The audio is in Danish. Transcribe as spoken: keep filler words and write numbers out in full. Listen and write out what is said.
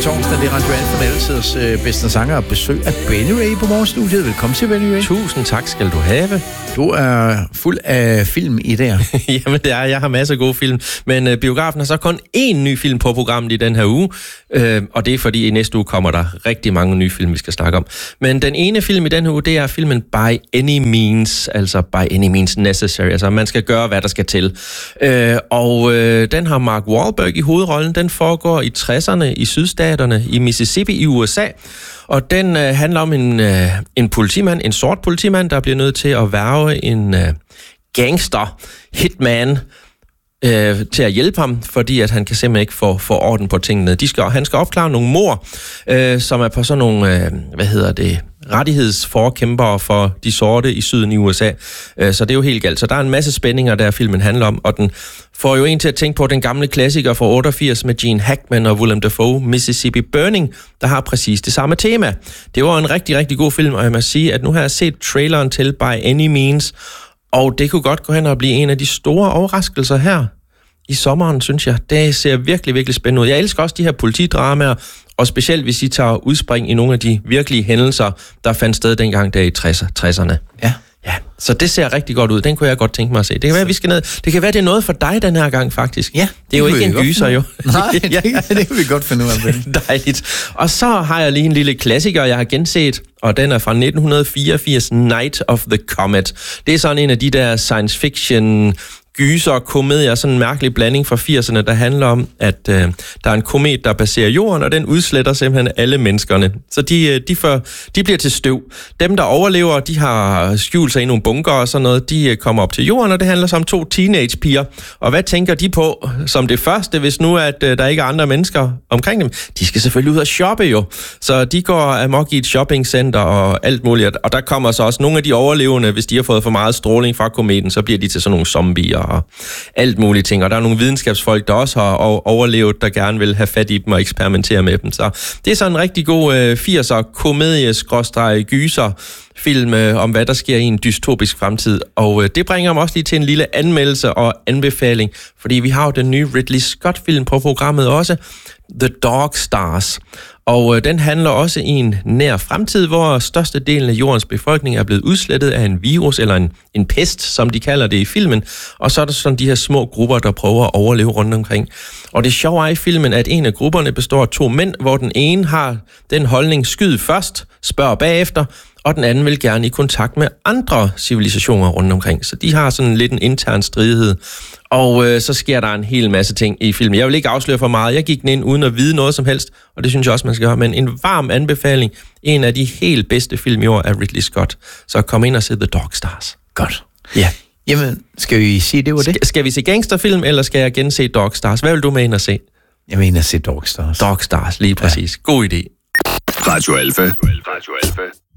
torsdag, det er Radio Alfa med altidens øh, bedste sanger og besøg af Benny Ray på morgenstudiet. Velkommen til, Benny Ray. Tusind tak skal du have. Du er fuld af film i dag. Jamen det er, jeg har masser af gode film, men øh, biografen har så kun én ny film på programmet i den her uge, øh, og det er fordi i næste uge kommer der rigtig mange nye film, vi skal snakke om. Men den ene film i den her uge, det er filmen By Any Means, altså By Any Means Necessary, altså man skal gøre, hvad der skal til. Øh, og øh, den har Mark Wahlberg i hovedrollen, den foregår i tresserne i sydstaterne i Mississippi i U S A, og den øh, handler om en, øh, en politimand, en sort politimand, der bliver nødt til at hverve en øh, gangster, hitman, øh, til at hjælpe ham, fordi at han kan simpelthen ikke få, få orden på tingene. De skal, han skal opklare nogle mord, øh, som er på sådan nogle, øh, hvad hedder det, rettighedsforkæmpere for de sorte i syden i U S A. Øh, så det er jo helt galt. Så der er en masse spændinger, der filmen handler om, og den får jo en til at tænke på den gamle klassiker fra otteogfirs med Gene Hackman og Willem Dafoe, Mississippi Burning, der har præcis det samme tema. Det var en rigtig, rigtig god film, og jeg må sige, at nu har jeg set traileren til By Any Means, og det kunne godt gå hen og blive en af de store overraskelser her i sommeren, synes jeg. Det ser virkelig, virkelig spændende ud. Jeg elsker også de her politidramaer, og specielt hvis I tager udspring i nogle af de virkelige hændelser, der fandt sted dengang der i tresserne. Ja. Ja, så det ser rigtig godt ud. Den kunne jeg godt tænke mig at se. Det kan være, vi skal ned. Det kan være, det er noget for dig den her gang, faktisk. Ja. Det er jo ikke en gyser, jo. Nej, det, ja. det kan vi godt finde ud af. Dejligt. Og så har jeg lige en lille klassiker, jeg har genset, og den er fra nitten fireogfirs, Night of the Comet. Det er sådan en af de der science fiction gyser og komedier, sådan en mærkelig blanding fra firserne, der handler om, at øh, der er en komet, der passerer jorden, og den udsletter simpelthen alle menneskerne. Så de, de, får, de bliver til støv. Dem, der overlever, de har skjult sig i nogle bunker og sådan noget, de kommer op til jorden, og det handler så om to teenagepiger. Og hvad tænker de på som det første, hvis nu at øh, der ikke er andre mennesker omkring dem? De skal selvfølgelig ud og shoppe jo. Så de går amok i et shoppingcenter og alt muligt. Og der kommer så også nogle af de overlevende, hvis de har fået for meget stråling fra kometen, så bliver de til sådan nogle zombier og alt mulige ting. Og der er nogle videnskabsfolk, der også har overlevet, der gerne vil have fat i dem og eksperimentere med dem. Så det er sådan en rigtig god øh, firser komedie-gyser film øh, om, hvad der sker i en dystopisk fremtid. Og øh, det bringer mig også lige til en lille anmeldelse og anbefaling, fordi vi har jo den nye Ridley Scott-film på programmet også, The Dog Stars. Og øh, den handler også i en nær fremtid, hvor størstedelen af jordens befolkning er blevet udslettet af en virus, eller en, en pest, som de kalder det i filmen. Og så er der sådan de her små grupper, der prøver at overleve rundt omkring. Og det sjove er i filmen, at en af grupperne består af to mænd, hvor den ene har den holdning, skyd først, spørg bagefter, og den anden vil gerne i kontakt med andre civilisationer rundt omkring. Så de har sådan lidt en intern stridighed. Og øh, så sker der en hel masse ting i filmen. Jeg vil ikke afsløre for meget. Jeg gik den ind uden at vide noget som helst, og det synes jeg også, man skal gøre. Men en varm anbefaling. En af de helt bedste film i år af Ridley Scott. Så kom ind og se The Dog Stars. Godt. Ja. Jamen, skal vi sige, det var det? Skal, skal vi se gangsterfilm, eller skal jeg gense Dog Stars? Hvad vil du med ind og se? Jeg vil ind og se Dog Stars. Dog Stars, lige præcis. Ja. God idé. Radio Alfa. Radio Alfa.